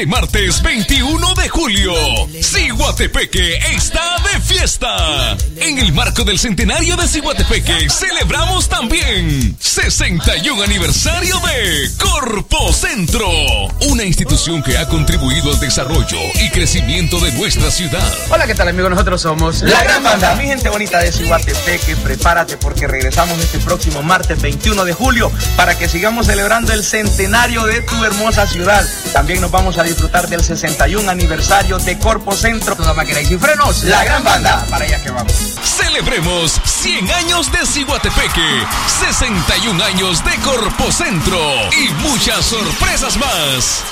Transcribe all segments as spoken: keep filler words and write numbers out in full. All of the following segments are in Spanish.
Martes veintiuno de julio, Ciguatepeque está de fiesta. En el marco del centenario de Ciguatepeque celebramos también sesenta y un aniversario de Corpo Centro, una institución que ha contribuido al desarrollo y crecimiento de nuestra ciudad. Hola, ¿qué tal, amigos? Nosotros somos La Gran Banda. Mi gente bonita de Ciguatepeque, prepárate porque regresamos este próximo martes veintiuno de julio para que sigamos celebrando el centenario de tu hermosa ciudad. También nos vamos a disfrutar del sesenta y un aniversario de Corpo Centro. Toda máquina y sin frenos, La Gran Banda. Para allá que vamos. Celebremos cien años de Ciguatepeque, sesenta y un años de Corpo Centro y muchas sorpresas más.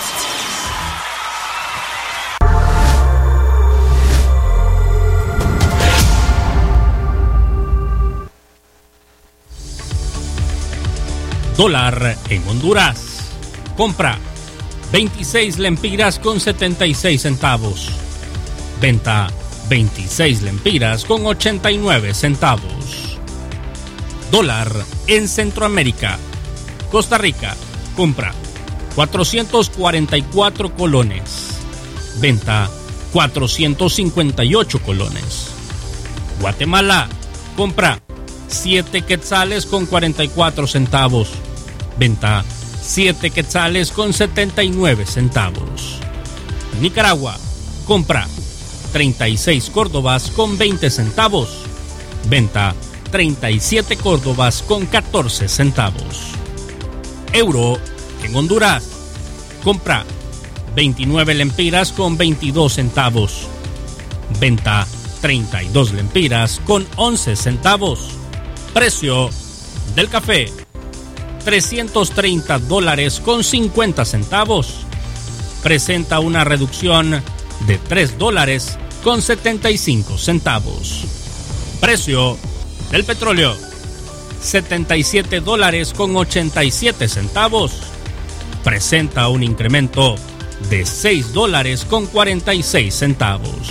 Dólar en Honduras. Compra veintiséis lempiras con setenta y seis centavos. Venta veintiséis lempiras con ochenta y nueve centavos. Dólar en Centroamérica. Costa Rica. Compra cuatrocientos cuarenta y cuatro colones. Venta cuatrocientos cincuenta y ocho colones. Guatemala. Compra siete quetzales con cuarenta y cuatro centavos. Venta siete quetzales con setenta y nueve centavos. Nicaragua. Compra treinta y seis córdobas con veinte centavos. Venta treinta y siete córdobas con catorce centavos. Euro en Honduras. Compra veintinueve lempiras con veintidós centavos. Venta treinta y dos lempiras con once centavos. Precio del café: trescientos treinta dólares con cincuenta centavos. Presenta una reducción de tres dólares con setenta y cinco centavos. Precio del petróleo: setenta y siete dólares con ochenta y siete centavos. Presenta un incremento de seis dólares con cuarenta y seis centavos.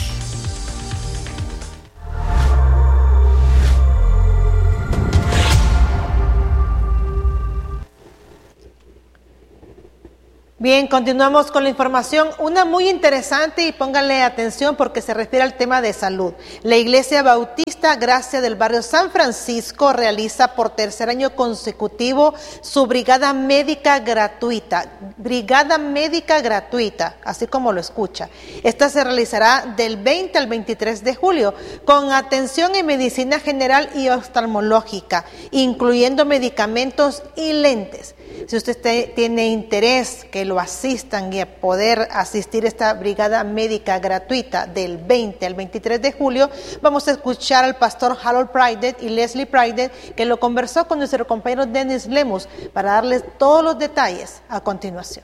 Bien, continuamos con la información, una muy interesante y pónganle atención porque se refiere al tema de salud. La Iglesia Bautista Gracia del barrio San Francisco realiza por tercer año consecutivo su brigada médica gratuita, brigada médica gratuita, así como lo escucha. Esta se realizará del veinte al veintitrés de julio con atención en medicina general y oftalmológica, incluyendo medicamentos y lentes. Si usted tiene interés que lo asistan y a poder asistir a esta brigada médica gratuita del veinte al veintitrés de julio, vamos a escuchar al pastor Harold Prydet y Leslie Prydet, que lo conversó con nuestro compañero Dennis Lemus para darles todos los detalles a continuación.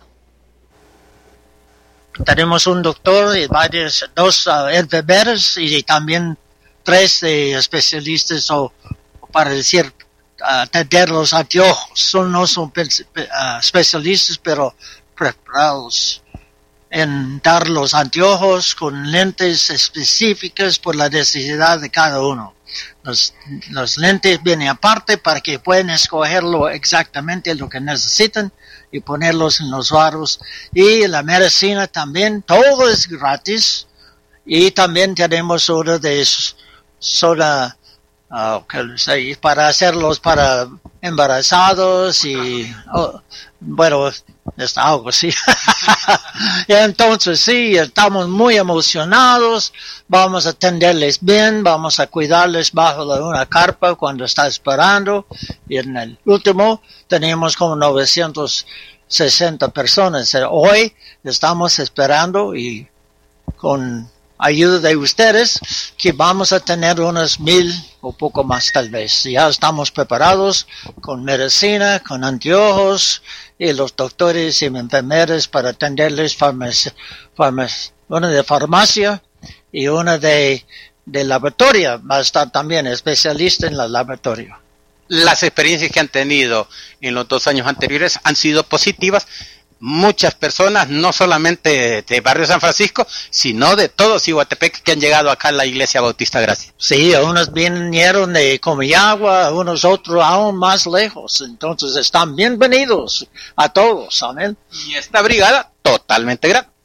Tenemos un doctor y varios, dos uh, enfermeros y también tres eh, especialistas o, o para decir atender los anteojos. Son, no son uh, especialistas, pero preparados en dar los anteojos con lentes específicas por la necesidad de cada uno. Los, los lentes vienen aparte para que puedan escogerlo exactamente lo que necesitan y ponerlos en los varos. Y la medicina también, todo es gratis. Y también tenemos una de soda Uh, okay, para hacerlos para embarazados y oh, bueno, es algo así. Entonces sí, estamos muy emocionados, vamos a atenderles bien, vamos a cuidarles bajo una carpa cuando está esperando, y en el último tenemos como novecientas sesenta personas. Hoy estamos esperando y con ayuda de ustedes que vamos a tener unos mil o poco más tal vez. Ya estamos preparados con medicina, con anteojos y los doctores y enfermeras para atenderles, farmacia, farmacia, una de farmacia y una de, de laboratorio. Va a estar también especialista en la laboratorio. Las experiencias que han tenido en los dos años anteriores han sido positivas. Muchas personas, no solamente de Barrio San Francisco, sino de todo Ciguatepeque, que han llegado acá a la Iglesia Bautista Gracia. Sí, unos vinieron de Comillagua, unos otros aún más lejos, entonces están bienvenidos a todos, amén. Y esta brigada totalmente gratis.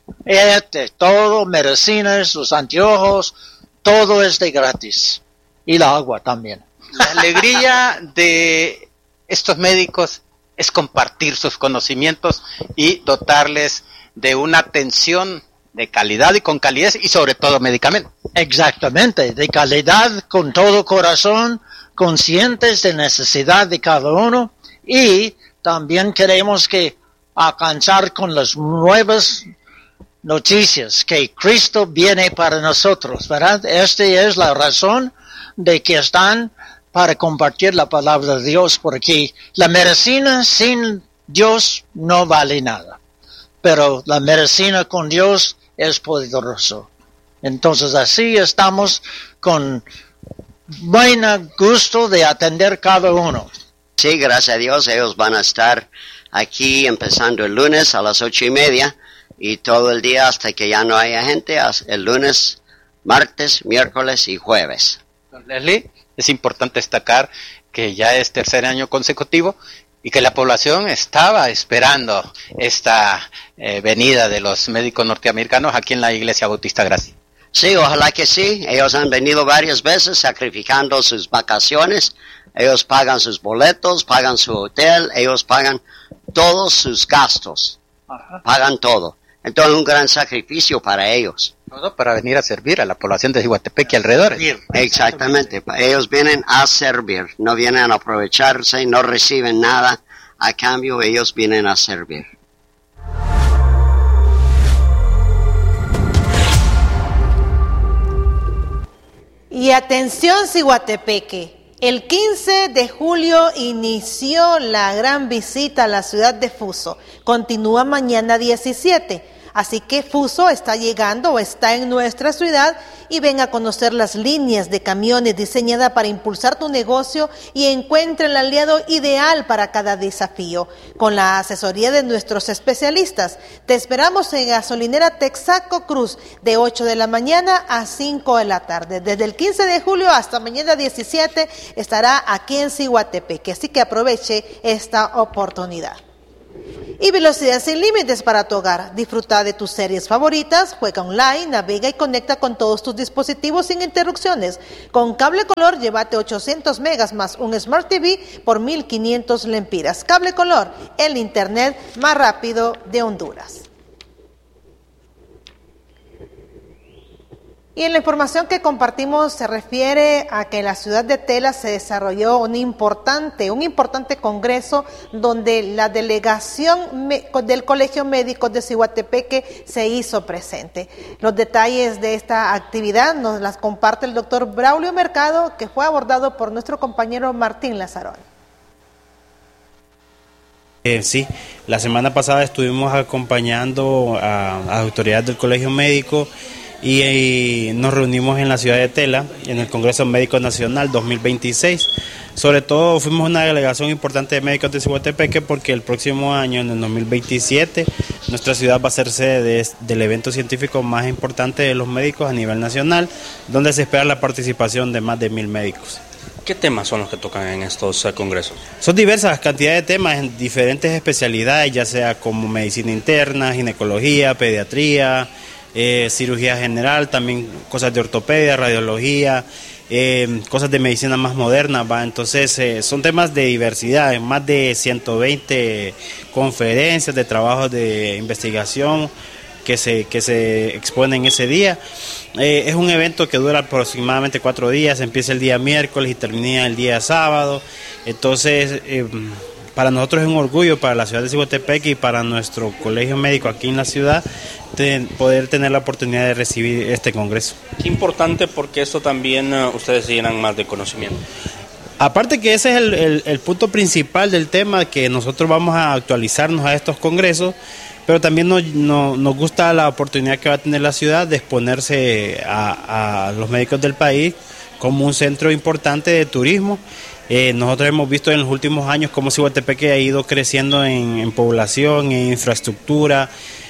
Este, todo, medicinas, sus anteojos, todo es de gratis. Y la agua también. La alegría de estos médicos es compartir sus conocimientos y dotarles de una atención de calidad y con calidez y sobre todo medicamentos. Exactamente, de calidad, con todo corazón, conscientes de necesidad de cada uno, y también queremos que alcanzar con las nuevas noticias que Cristo viene para nosotros, ¿verdad? Esta es la razón de que están para compartir la palabra de Dios, porque la medicina sin Dios no vale nada, pero la medicina con Dios es poderoso. Entonces así estamos con buen gusto de atender cada uno. Sí, gracias a Dios, ellos van a estar aquí empezando el lunes a las ocho y media y todo el día hasta que ya no haya gente, el lunes, martes, miércoles y jueves. Leslie, es importante destacar que ya es tercer año consecutivo y que la población estaba esperando esta eh, venida de los médicos norteamericanos aquí en la Iglesia Bautista Gracia. Sí, ojalá que sí. Ellos han venido varias veces sacrificando sus vacaciones. Ellos pagan sus boletos, pagan su hotel, ellos pagan todos sus gastos. Ajá. Pagan todo. Entonces es un gran sacrificio para ellos. Todo para venir a servir a la población de Siguatepeque y alrededores. Exactamente. Ellos vienen a servir, no vienen a aprovecharse, no reciben nada. A cambio, ellos vienen a servir. Y atención, Siguatepeque. El quince de julio inició la gran visita a la ciudad de Fuso. Continúa mañana diecisiete. Así que Fuso está llegando o está en nuestra ciudad y ven a conocer las líneas de camiones diseñadas para impulsar tu negocio y encuentra el aliado ideal para cada desafío. Con la asesoría de nuestros especialistas, te esperamos en Gasolinera Texaco Cruz de ocho de la mañana a cinco de la tarde. Desde el quince de julio hasta mañana diecisiete estará aquí en Siguatepeque, así que aproveche esta oportunidad. Y velocidad sin límites para tu hogar. Disfruta de tus series favoritas, juega online, navega y conecta con todos tus dispositivos sin interrupciones. Con Cable Color, llévate ochocientos megas más un Smart T V por mil quinientos lempiras. Cable Color, el internet más rápido de Honduras. Y en la información que compartimos se refiere a que en la ciudad de Tela se desarrolló un importante, un importante congreso donde la delegación del Colegio Médico de Siguatepeque se hizo presente. Los detalles de esta actividad nos las comparte el doctor Braulio Mercado, que fue abordado por nuestro compañero Martín Lazarón. Eh, sí, la semana pasada estuvimos acompañando a, a las autoridades del Colegio Médico Y, y nos reunimos en la ciudad de Tela, en el Congreso Médico Nacional dos mil veintiséis. Sobre todo fuimos una delegación importante de médicos de Siguatepeque porque el próximo año, en el dos mil veintisiete, nuestra ciudad va a ser sede de, del evento científico más importante de los médicos a nivel nacional, donde se espera la participación de más de mil médicos. ¿Qué temas son los que tocan en estos uh, congresos? Son diversas cantidades de temas en diferentes especialidades, ya sea como medicina interna, ginecología, pediatría, Eh, cirugía general, también cosas de ortopedia, radiología, eh, cosas de medicina más moderna, ¿va? Entonces eh, son temas de diversidad, más de ciento veinte conferencias de trabajos de investigación que se, que se exponen ese día. Eh, es un evento que dura aproximadamente cuatro días, empieza el día miércoles y termina el día sábado. Entonces eh, para nosotros es un orgullo, para la ciudad de Siguatepeque y para nuestro colegio médico aquí en la ciudad, de poder tener la oportunidad de recibir este congreso. Qué importante, porque esto también uh, ustedes se llenan más de conocimiento. Aparte que ese es el, el, el punto principal del tema, que nosotros vamos a actualizarnos a estos congresos, pero también nos, nos, nos gusta la oportunidad que va a tener la ciudad de exponerse a, a los médicos del país como un centro importante de turismo. Eh, nosotros hemos visto en los últimos años cómo Siguatepeque ha ido creciendo en, en población, en infraestructura,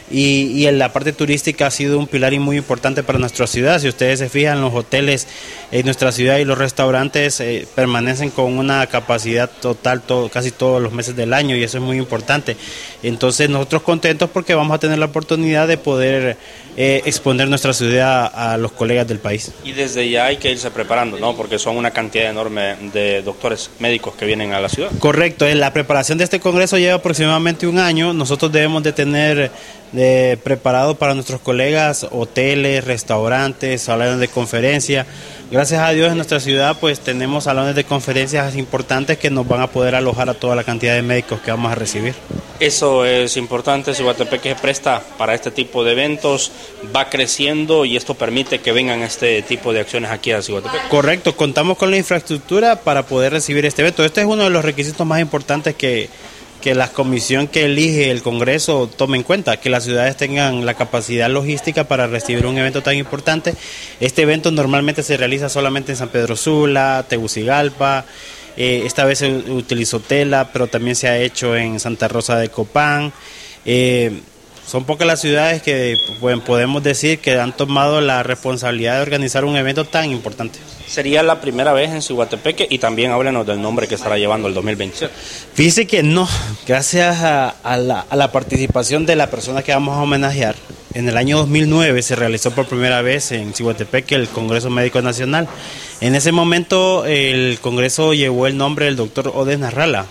Y, y en la parte turística ha sido un pilar y muy importante para nuestra ciudad. Si ustedes se fijan, los hoteles en nuestra ciudad y los restaurantes eh, permanecen con una capacidad total todo, casi todos los meses del año, y eso es muy importante. Entonces nosotros contentos porque vamos a tener la oportunidad de poder eh, exponer nuestra ciudad a, a los colegas del país. Y desde ya hay que irse preparando, ¿no? Porque son una cantidad enorme de doctores médicos que vienen a la ciudad. Correcto, la preparación de este congreso lleva aproximadamente un año. Nosotros debemos de tener de preparado para nuestros colegas hoteles, restaurantes, salones de conferencia. Gracias a Dios en nuestra ciudad pues tenemos salones de conferencias importantes que nos van a poder alojar a toda la cantidad de médicos que vamos a recibir. Eso es importante. Siguatepeque se presta para este tipo de eventos, va creciendo y esto permite que vengan este tipo de acciones aquí a Siguatepeque. Correcto, contamos con la infraestructura para poder recibir este evento. Este es uno de los requisitos más importantes que que la comisión que elige el Congreso tome en cuenta, que las ciudades tengan la capacidad logística para recibir un evento tan importante. Este evento normalmente se realiza solamente en San Pedro Sula, Tegucigalpa, eh, esta vez se utilizó tela, pero también se ha hecho en Santa Rosa de Copán. Eh, son pocas las ciudades que bueno, podemos decir que han tomado la responsabilidad de organizar un evento tan importante. ¿Sería la primera vez en Siguatepeque? Y también háblenos del nombre que estará llevando el dos mil veintisiete. Fíjese que no, gracias a, a, la, a la participación de la persona que vamos a homenajear, en el año dos mil nueve se realizó por primera vez en Siguatepeque el Congreso Médico Nacional. En ese momento el Congreso llevó el nombre del doctor Odes Narrala,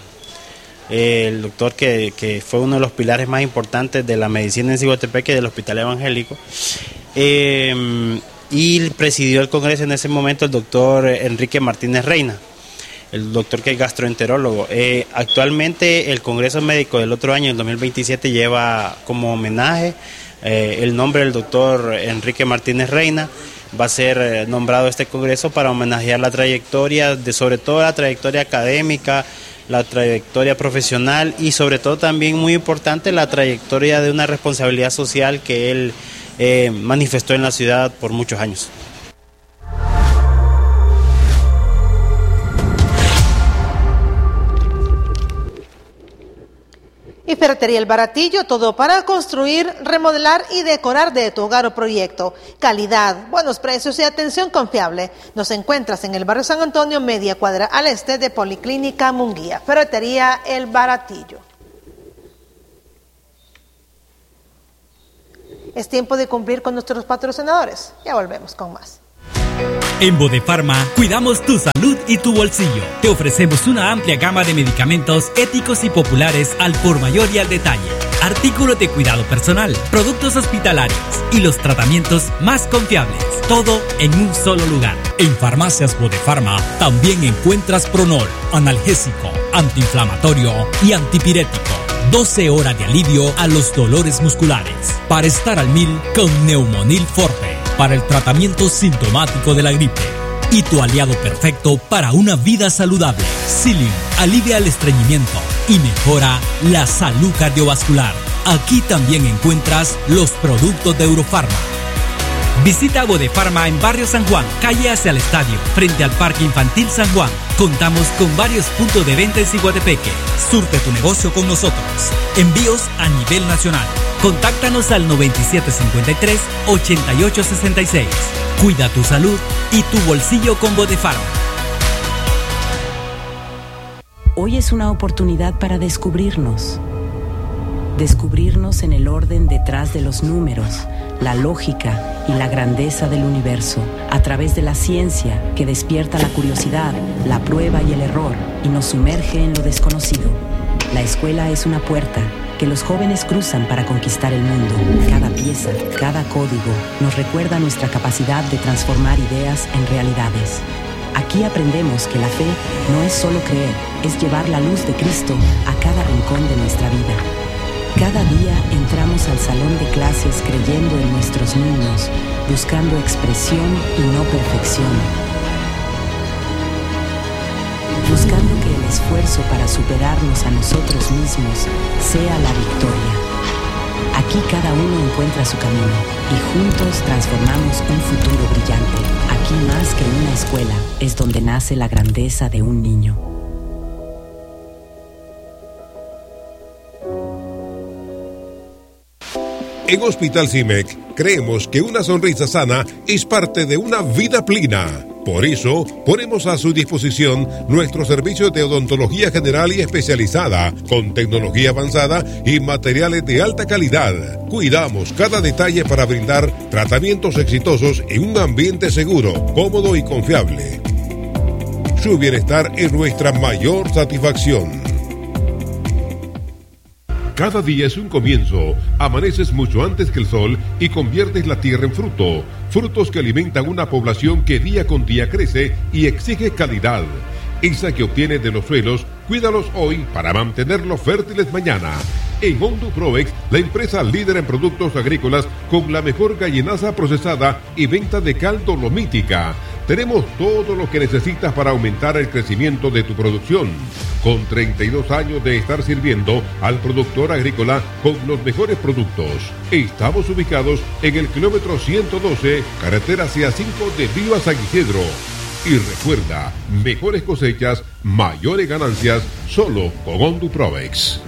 el doctor que, que fue uno de los pilares más importantes de la medicina en Siguatepeque, del Hospital Evangélico. Eh, y presidió el Congreso en ese momento el doctor Enrique Martínez Reina, el doctor que es gastroenterólogo. Eh, actualmente el Congreso Médico del otro año, el dos mil veintisiete, lleva como homenaje eh, el nombre del doctor Enrique Martínez Reina. Va a ser eh, nombrado este Congreso para homenajear la trayectoria, de sobre todo la trayectoria académica, la trayectoria profesional y sobre todo también muy importante la trayectoria de una responsabilidad social que él eh, manifestó en la ciudad por muchos años. Y Ferretería El Baratillo, todo para construir, remodelar y decorar de tu hogar o proyecto. Calidad, buenos precios y atención confiable. Nos encuentras en el barrio San Antonio, media cuadra al este de Policlínica Munguía. Ferretería El Baratillo. Es tiempo de cumplir con nuestros patrocinadores. Ya volvemos con más. En Bodefarma cuidamos tu salud y tu bolsillo. Te ofrecemos una amplia gama de medicamentos éticos y populares al por mayor y al detalle. Artículos de cuidado personal, productos hospitalarios y los tratamientos más confiables. Todo en un solo lugar. En Farmacias Bodefarma también encuentras Pronol, analgésico, antiinflamatorio y antipirético. doce horas de alivio a los dolores musculares. Para estar al mil con Neumonil Forte. Para el tratamiento sintomático de la gripe y tu aliado perfecto para una vida saludable. Cilium alivia el estreñimiento y mejora la salud cardiovascular. Aquí también encuentras los productos de Eurofarma. Visita Bodefarma en Barrio San Juan, calle hacia el estadio, frente al Parque Infantil San Juan. Contamos con varios puntos de venta en Siguatepeque. Surte tu negocio con nosotros. Envíos a nivel nacional. Contáctanos al noventa y siete cincuenta y tres, ochenta y ocho sesenta y seis. Cuida tu salud y tu bolsillo con Bodefarma. Hoy es una oportunidad para descubrirnos. Descubrirnos en el orden detrás de los números, la lógica y la grandeza del universo, a través de la ciencia que despierta la curiosidad, la prueba y el error y nos sumerge en lo desconocido. La escuela es una puerta que los jóvenes cruzan para conquistar el mundo. Cada pieza, cada código nos recuerda nuestra capacidad de transformar ideas en realidades. Aquí aprendemos que la fe no es solo creer, es llevar la luz de Cristo a cada rincón de nuestra vida. Cada día entramos al salón de clases creyendo en nuestros niños, buscando expresión y no perfección. Buscando que el esfuerzo para superarnos a nosotros mismos sea la victoria. Aquí cada uno encuentra su camino y juntos transformamos un futuro brillante. Aquí más que una escuela es donde nace la grandeza de un niño. En Hospital CIMEC creemos que una sonrisa sana es parte de una vida plena. Por eso, ponemos a su disposición nuestros servicios de odontología general y especializada, con tecnología avanzada y materiales de alta calidad. Cuidamos cada detalle para brindar tratamientos exitosos en un ambiente seguro, cómodo y confiable. Su bienestar es nuestra mayor satisfacción. Cada día es un comienzo. Amaneces mucho antes que el sol y conviertes la tierra en fruto. Frutos que alimentan una población que día con día crece y exige calidad. Esa que obtienes de los suelos, cuídalos hoy para mantenerlos fértiles mañana. En Honduprovex, la empresa líder en productos agrícolas con la mejor gallinaza procesada y venta de caldo lomítica. Tenemos todo lo que necesitas para aumentar el crecimiento de tu producción. Con treinta y dos años de estar sirviendo al productor agrícola con los mejores productos. Estamos ubicados en el kilómetro ciento doce, carretera C A cinco de Viva San Isidro. Y recuerda, mejores cosechas, mayores ganancias, solo con Honduprovex.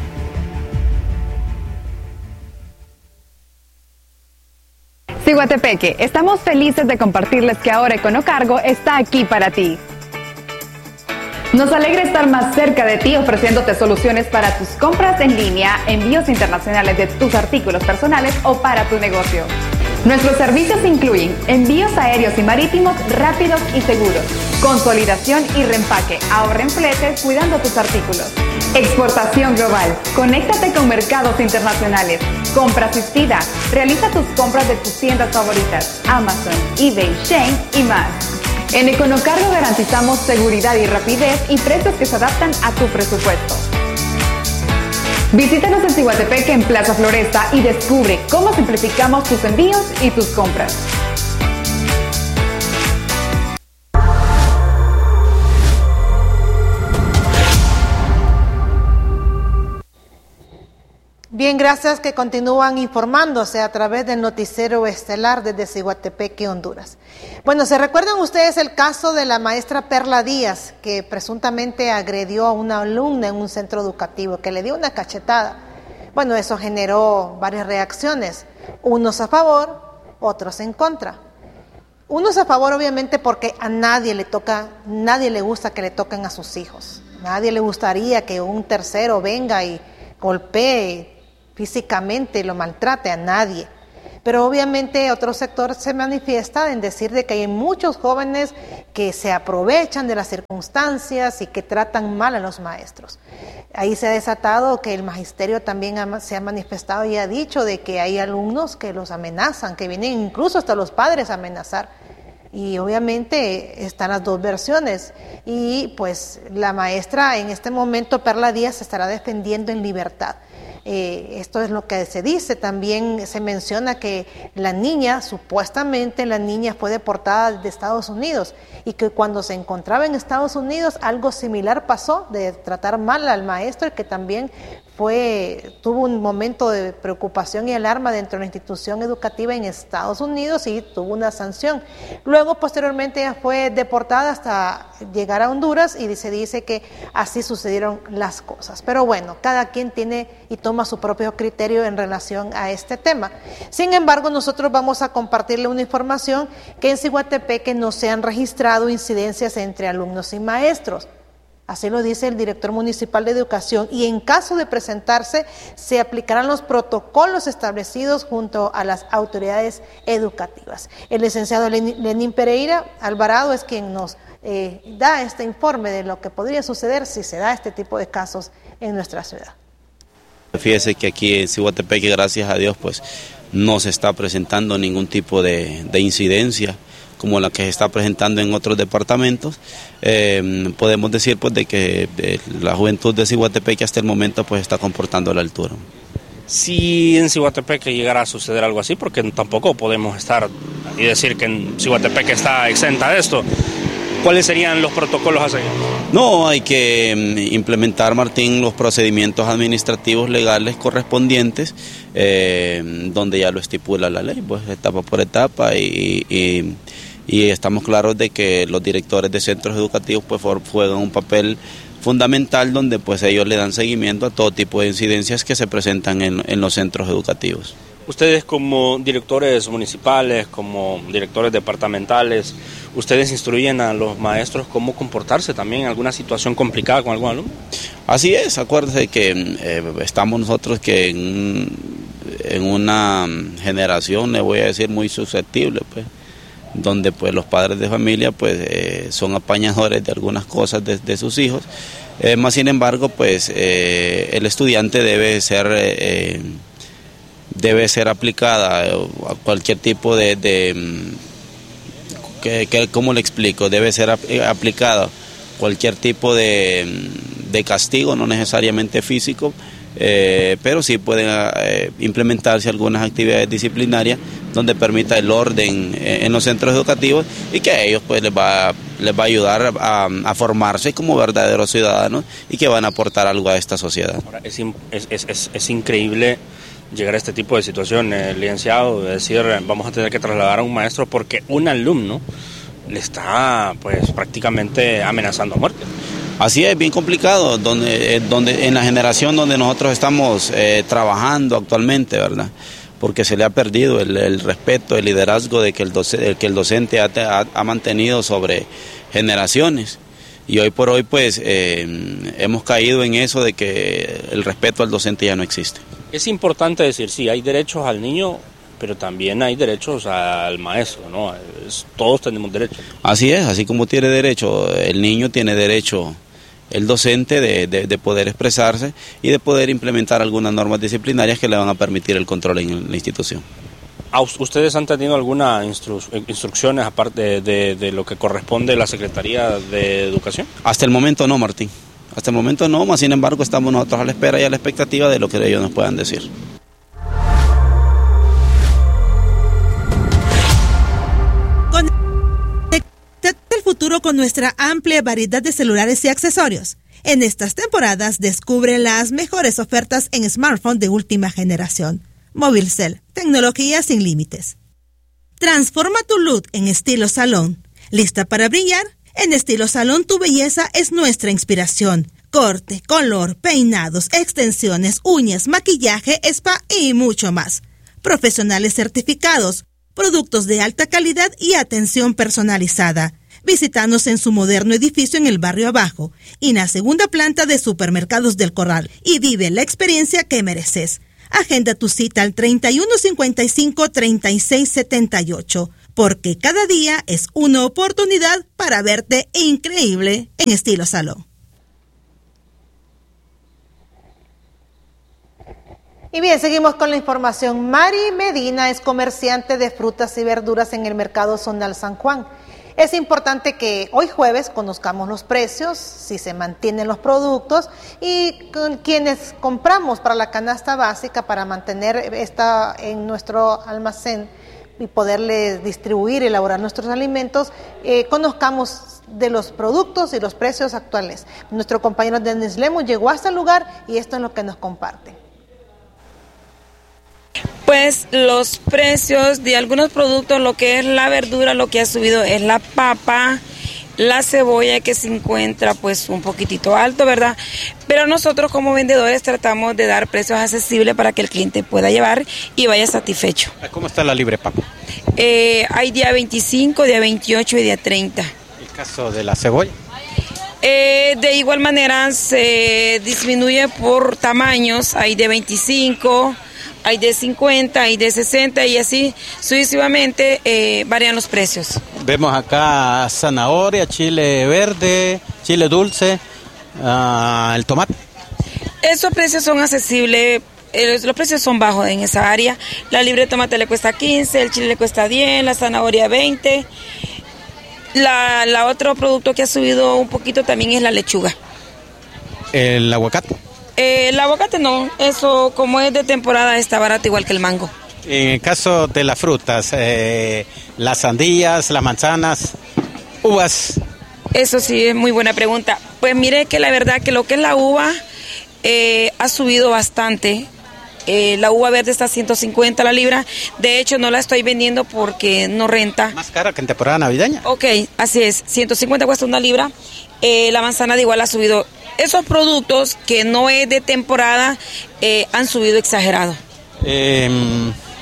Ciguatepeque, estamos felices de compartirles que ahora Econocargo está aquí para ti. Nos alegra estar más cerca de ti ofreciéndote soluciones para tus compras en línea, envíos internacionales de tus artículos personales o para tu negocio. Nuestros servicios incluyen envíos aéreos y marítimos rápidos y seguros, consolidación y reempaque, ahorra en fletes cuidando tus artículos. Exportación global, conéctate con mercados internacionales, compra asistida, realiza tus compras de tus tiendas favoritas, Amazon, eBay, Shein y más. En Econocargo garantizamos seguridad y rapidez y precios que se adaptan a tu presupuesto. Visítanos en Ciguatepeque en Plaza Floresta y descubre cómo simplificamos tus envíos y tus compras. Bien, gracias que continúan informándose a través del noticiero estelar desde Ciguatepeque, Honduras. Bueno, ¿se recuerdan ustedes el caso de la maestra Perla Díaz, que presuntamente agredió a una alumna en un centro educativo, que le dio una cachetada? Bueno, eso generó varias reacciones, unos a favor, otros en contra. Unos a favor, obviamente, porque a nadie le toca, nadie le gusta que le toquen a sus hijos. Nadie le gustaría que un tercero venga y golpee físicamente, lo maltrate, a nadie. Pero obviamente otro sector se manifiesta en decir de que hay muchos jóvenes que se aprovechan de las circunstancias y que tratan mal a los maestros. Ahí se ha desatado que el magisterio también ha, se ha manifestado y ha dicho de que hay alumnos que los amenazan, que vienen incluso hasta los padres a amenazar. Y obviamente están las dos versiones. Y pues la maestra en este momento, Perla Díaz, se estará defendiendo en libertad. Eh, esto es lo que se dice. También se menciona que la niña, supuestamente la niña fue deportada de Estados Unidos y que cuando se encontraba en Estados Unidos algo similar pasó, de tratar mal al maestro, y que también fue tuvo un momento de preocupación y alarma dentro de la institución educativa en Estados Unidos y tuvo una sanción. Luego, posteriormente, ella fue deportada hasta llegar a Honduras y se dice que así sucedieron las cosas. Pero bueno, cada quien tiene y toma su propio criterio en relación a este tema. Sin embargo, nosotros vamos a compartirle una información que en Ciguatepeque no se han registrado incidencias entre alumnos y maestros. Así lo dice el director municipal de educación, y en caso de presentarse se aplicarán los protocolos establecidos junto a las autoridades educativas. El licenciado Lenín Pereira Alvarado es quien nos eh, da este informe de lo que podría suceder si se da este tipo de casos en nuestra ciudad. Fíjese que aquí en Ciguatepeque, gracias a Dios, pues no se está presentando ningún tipo de, de incidencia como la que se está presentando en otros departamentos. Eh, podemos decir pues de que de la juventud de Ciguatepeque hasta el momento pues está comportando a la altura. Si en Ciguatepeque llegara a suceder algo así, porque tampoco podemos estar y decir que en Ciguatepeque está exenta de esto, ¿cuáles serían los protocolos a seguir? No, hay que implementar, Martín, los procedimientos administrativos legales correspondientes, eh, donde ya lo estipula la ley, pues etapa por etapa, y, y, y estamos claros de que los directores de centros educativos pues juegan un papel fundamental, donde pues ellos le dan seguimiento a todo tipo de incidencias que se presentan en, en los centros educativos. Ustedes como directores municipales, como directores departamentales, ¿ustedes instruyen a los maestros cómo comportarse también en alguna situación complicada con algún alumno? Así es, acuérdense que eh, estamos nosotros que en, en una generación, le voy a decir, muy susceptible, pues, donde pues los padres de familia pues eh, son apañadores de algunas cosas de, de sus hijos, eh, más sin embargo pues eh, el estudiante debe ser... Eh, debe ser aplicada a cualquier tipo de, de que, que, ¿cómo le explico? Debe ser aplicada cualquier tipo de, de castigo, no necesariamente físico, eh, pero sí pueden eh, implementarse algunas actividades disciplinarias donde permita el orden eh, en los centros educativos y que a ellos pues les va, les va a ayudar a, a formarse como verdaderos ciudadanos y que van a aportar algo a esta sociedad. Ahora, es, es, es, es increíble llegar a este tipo de situaciones, licenciado, es decir, vamos a tener que trasladar a un maestro porque un alumno le está pues prácticamente amenazando a muerte. Así es, bien complicado, donde, donde en la generación donde nosotros estamos eh, trabajando actualmente, ¿verdad? Porque se le ha perdido el, el respeto, el liderazgo de que el, doce, el, que el docente ha, ha, ha mantenido sobre generaciones. Y hoy por hoy pues eh, hemos caído en eso de que el respeto al docente ya no existe. Es importante decir, sí, hay derechos al niño, pero también hay derechos al maestro, ¿no? Es, todos tenemos derechos. Así es, así como tiene derecho el niño, tiene derecho el docente de, de, de poder expresarse y de poder implementar algunas normas disciplinarias que le van a permitir el control en la institución. ¿Ustedes han tenido algunas instru instrucciones aparte de, de, de lo que corresponde a la Secretaría de Educación? Hasta el momento no, Martín. Hasta el momento no, más sin embargo estamos nosotros a la espera y a la expectativa de lo que ellos nos puedan decir. Conectate el futuro con nuestra amplia variedad de celulares y accesorios. En estas temporadas descubre las mejores ofertas en smartphone de última generación. Movilcel, tecnología sin límites. Transforma tu look en estilo salón. ¿Lista para brillar? En Estilo Salón tu belleza es nuestra inspiración. Corte, color, peinados, extensiones, uñas, maquillaje, spa y mucho más. Profesionales certificados, productos de alta calidad y atención personalizada. Visítanos en su moderno edificio en el barrio Abajo y en la segunda planta de Supermercados del Corral y vive la experiencia que mereces. Agenda tu cita al treinta y uno cincuenta y cinco, treinta y seis setenta y ocho, porque cada día es una oportunidad para verte increíble en Estilo Salón. Y bien, seguimos con la información. Mari Medina es comerciante de frutas y verduras en el Mercado Zonal San Juan. Es importante que hoy jueves conozcamos los precios, si se mantienen los productos y con quienes compramos para la canasta básica para mantener esta en nuestro almacén y poderle distribuir y elaborar nuestros alimentos, eh, conozcamos de los productos y los precios actuales. Nuestro compañero Denis Lemus llegó hasta el lugar y esto es lo que nos comparte. Pues los precios de algunos productos, lo que es la verdura, lo que ha subido es la papa, la cebolla que se encuentra pues un poquitito alto, ¿verdad? Pero nosotros como vendedores tratamos de dar precios accesibles para que el cliente pueda llevar y vaya satisfecho. ¿Cómo está la libre papa? Eh, hay día veinticinco, día veintiocho y día treinta. ¿El caso de la cebolla? Eh, de igual manera se disminuye por tamaños, hay de veinticinco, hay de cincuenta, hay de sesenta y así sucesivamente eh, varían los precios. Vemos acá zanahoria, chile verde, chile dulce, uh, el tomate. Esos precios son accesibles, eh, los precios son bajos en esa área. La libre de tomate le cuesta quince, el chile le cuesta diez, la zanahoria veinte. La, la otro producto que ha subido un poquito también es la lechuga. ¿El aguacate? Eh, el aguacate no, eso como es de temporada está barato igual que el mango. En el caso de las frutas, eh, las sandías, las manzanas, uvas. Eso sí es muy buena pregunta. Pues mire que la verdad que lo que es la uva eh, ha subido bastante. Eh, la uva verde está a ciento cincuenta la libra. De hecho no la estoy vendiendo porque no renta. ¿Más cara que en temporada navideña? Ok, así es, ciento cincuenta cuesta una libra. Eh, la manzana de igual ha subido. Esos productos que no es de temporada eh, han subido exagerado. Eh,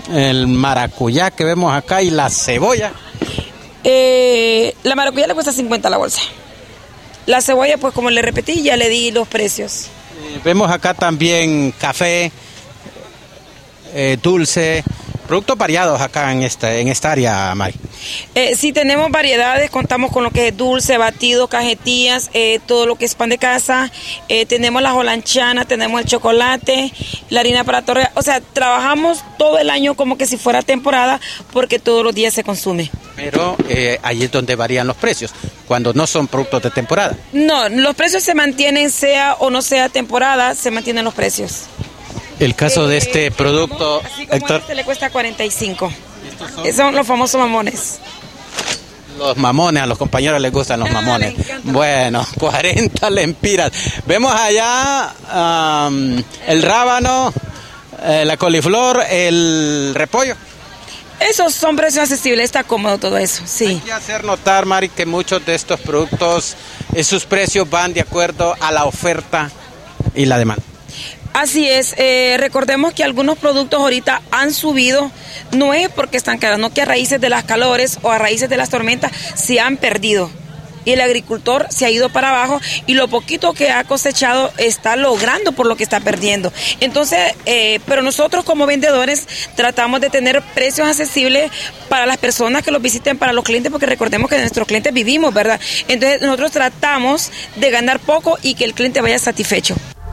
el maracuyá que vemos acá y la cebolla. Eh, la maracuyá le cuesta cincuenta la bolsa. La cebolla, pues como le repetí, ya le di los precios. Eh, vemos acá también café, eh, dulce, productos variados acá en esta, en esta área, Mari. Eh, sí, tenemos variedades, contamos con lo que es dulce, batido, cajetillas, eh, todo lo que es pan de casa, eh, tenemos las holanchanas, tenemos el chocolate, la harina para torrear, o sea, trabajamos todo el año como que si fuera temporada porque todos los días se consume. Pero eh, ahí es donde varían los precios, cuando no son productos de temporada. No, los precios se mantienen, sea o no sea temporada, se mantienen los precios. El caso de este producto, así como Héctor. este le cuesta cuarenta y cinco. Son? son los famosos mamones. Los mamones, a los compañeros les gustan los ah, mamones. Bueno, cuarenta lempiras. Vemos allá um, el rábano, eh, la coliflor, el repollo. Esos son precios accesibles, está cómodo todo eso, sí. Hay que hacer notar, Mari, que muchos de estos productos, eh, sus precios van de acuerdo a la oferta y la demanda. Así es, eh, recordemos que algunos productos ahorita han subido, no es porque están caros, no que a raíces de las calores o a raíces de las tormentas se han perdido. Y el agricultor se ha ido para abajo y lo poquito que ha cosechado está logrando por lo que está perdiendo. Entonces, eh, pero nosotros como vendedores tratamos de tener precios accesibles para las personas que los visiten, para los clientes, porque recordemos que de nuestros clientes vivimos, ¿verdad? Entonces nosotros tratamos de ganar poco y que el cliente vaya satisfecho.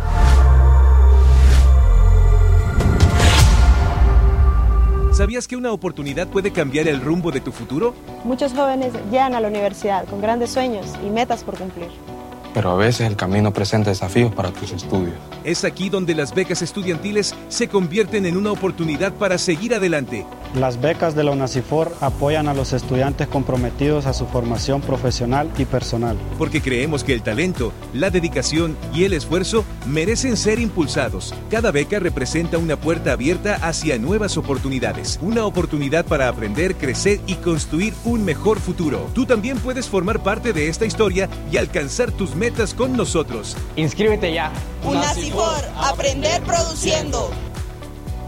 ¿Sabías que una oportunidad puede cambiar el rumbo de tu futuro? Muchos jóvenes llegan a la universidad con grandes sueños y metas por cumplir. Pero a veces el camino presenta desafíos para tus estudios. Es aquí donde las becas estudiantiles se convierten en una oportunidad para seguir adelante. Las becas de la UNACIFOR apoyan a los estudiantes comprometidos a su formación profesional y personal. Porque creemos que el talento, la dedicación y el esfuerzo merecen ser impulsados. Cada beca representa una puerta abierta hacia nuevas oportunidades. Una oportunidad para aprender, crecer y construir un mejor futuro. Tú también puedes formar parte de esta historia y alcanzar tus metas con nosotros. Inscríbete ya. UNACIFOR, aprender produciendo.